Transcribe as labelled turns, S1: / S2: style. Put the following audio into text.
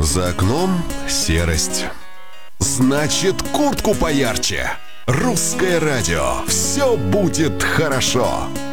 S1: За окном серость. Значит, куртку поярче. Русское радио. Все будет хорошо.